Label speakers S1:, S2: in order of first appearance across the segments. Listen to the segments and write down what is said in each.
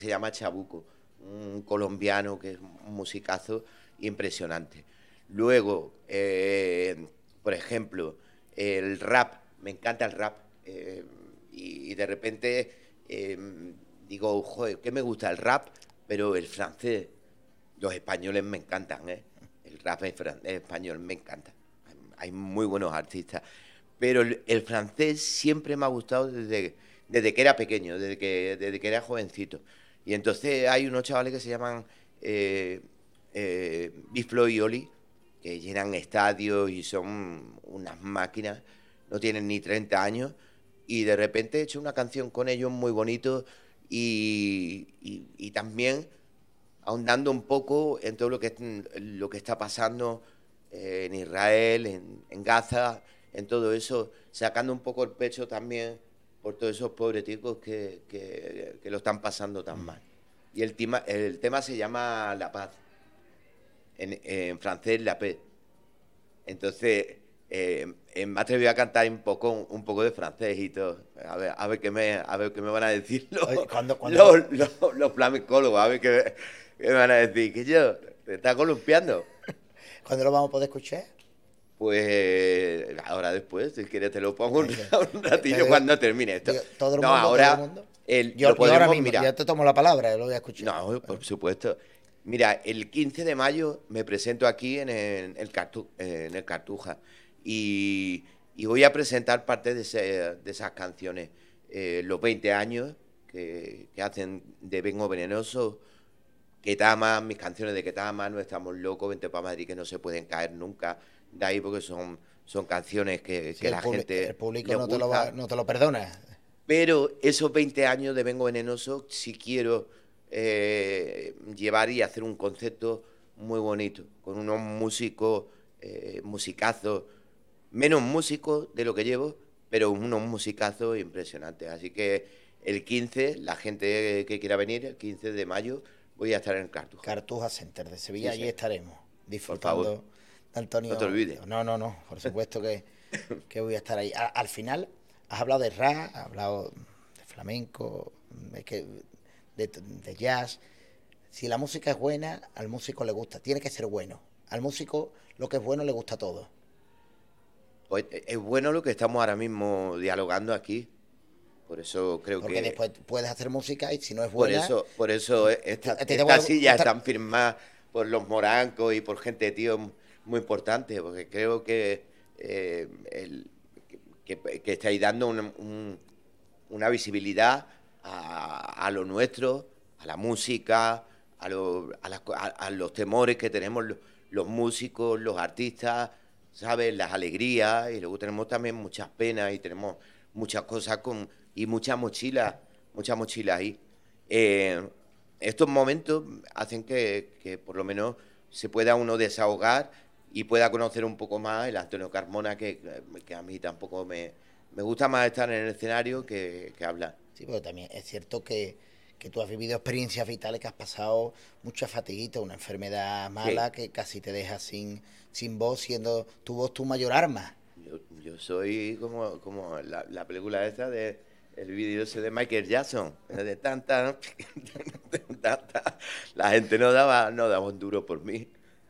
S1: se llama Chabuco, un colombiano que es un musicazo impresionante. Luego, por ejemplo, el rap, me encanta el rap, y de repente digo, joder, ¿qué me gusta? El rap, pero el francés, los españoles me encantan, ¿eh? El rap español me encanta. Hay muy buenos artistas, pero el francés siempre me ha gustado desde que era pequeño, desde que era jovencito. Y entonces hay unos chavales que se llaman Big Flo y Oli, que llenan estadios y son unas máquinas, no tienen ni 30 años, y de repente he hecho una canción con ellos muy bonito y también ahondando un poco en todo lo que está pasando en Israel, en Gaza, en todo eso, sacando un poco el pecho también por todos esos pobres ticos que lo están pasando tan mal. Y el tema se llama La Paz, en francés La Paix. Entonces, me atreví a cantar un poco de francés y todo. A ver qué me van a decir los flamencólogos, a ver qué me van a decir. Que yo, te está columpiando.
S2: ¿Cuándo lo vamos a poder escuchar?
S1: Pues ahora después, si quieres te lo pongo un ratillo cuando termine esto.
S2: ¿Todo el mundo?
S1: Ahora,
S2: ¿todo el mundo?
S1: yo ahora mismo,
S2: mira, ya te tomo la palabra, lo voy a escuchar.
S1: No, por supuesto. Mira, el 15 de mayo me presento aquí en el Cartuja y voy a presentar parte de esas canciones. Los 20 años que hacen de Vengo Venenoso, Ketama, mis canciones de Ketama, No estamos locos, Vente pa' Madrid, que no se pueden caer nunca. De ahí porque son canciones que la gente...
S2: El público no te lo perdona.
S1: Pero esos 20 años de Vengo Venenoso, si quiero llevar y hacer un concepto muy bonito, con unos músicos, musicazos, menos músicos de lo que llevo, pero unos musicazos impresionantes. Así que el 15, la gente que quiera venir, el 15 de mayo, voy a estar en el Cartuja.
S2: Cartuja Center de Sevilla,
S1: Sí,
S2: allí estaremos, disfrutando.
S1: Por favor.
S2: Antonio,
S1: no te olvides.
S2: No, por supuesto que voy a estar ahí. Al final, has hablado de rap, has hablado de flamenco, de jazz. Si la música es buena, al músico le gusta, tiene que ser bueno. Al músico lo que es bueno le gusta todo.
S1: Pues es bueno lo que estamos ahora mismo dialogando aquí. Por eso creo
S2: Porque
S1: que...
S2: después puedes hacer música y si no es buena...
S1: Por eso estas sillas están firmadas por los morancos y por gente, tío, muy importante, porque creo que estáis dando una visibilidad a lo nuestro, a la música, a los temores que tenemos los músicos, los artistas, ¿sabes? Las alegrías, y luego tenemos también muchas penas y tenemos muchas cosas y muchas mochilas ahí. Estos momentos hacen que por lo menos se pueda uno desahogar y pueda conocer un poco más el Antonio Carmona, que a mí tampoco me gusta más estar en el escenario que hablar.
S2: Sí, pero también es cierto que tú has vivido experiencias vitales, que has pasado mucha fatiguita, una enfermedad mala, sí, que casi te deja sin voz, siendo tu voz tu mayor arma.
S1: Yo soy como la película esta de el vídeo ese de Michael Jackson, de tanta la gente no daba un duro por mí.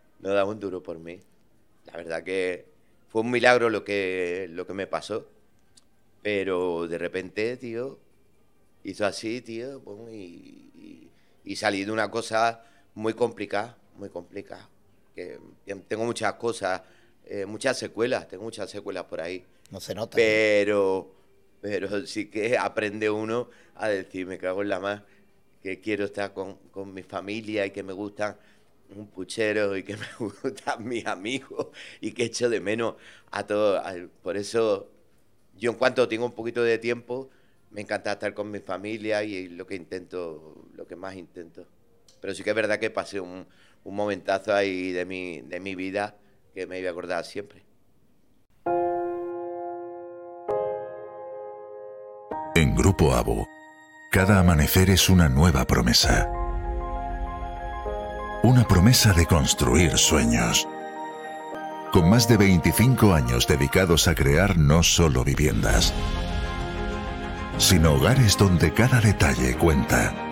S1: La verdad que fue un milagro lo que me pasó, pero de repente, tío, hizo así, tío, y salí de una cosa muy complicada, que tengo muchas cosas, muchas secuelas por ahí.
S2: No se nota.
S1: Pero sí que aprende uno a decir, me cago en la más, que quiero estar con mi familia y que me gustan un puchero y que me gustan mis amigos y que echo de menos a todos. Por eso yo, en cuanto tengo un poquito de tiempo, me encanta estar con mi familia y lo que más intento. Pero sí que es verdad que pasé un momentazo ahí de mi vida que me iba a acordar siempre.
S3: En Grupo AVO, cada amanecer es una nueva promesa. Una promesa de construir sueños. Con más de 25 años dedicados a crear no solo viviendas, sino hogares donde cada detalle cuenta.